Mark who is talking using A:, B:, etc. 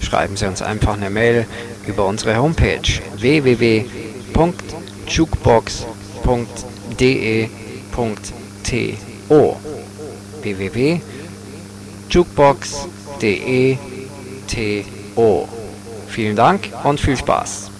A: schreiben Sie uns einfach eine Mail über unsere Homepage www.jukebox.de.to www.jukebox.de.to. Vielen Dank und viel Spaß.